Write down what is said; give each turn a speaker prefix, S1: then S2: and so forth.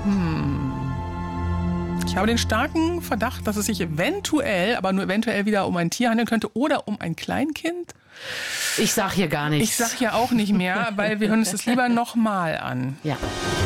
S1: Ich habe den starken Verdacht, dass es sich eventuell, aber nur eventuell wieder um ein Tier handeln könnte oder um ein Kleinkind.
S2: Ich sag hier gar nichts.
S1: Ich sag hier auch nicht mehr, weil wir hören uns das lieber nochmal an.
S2: Ja.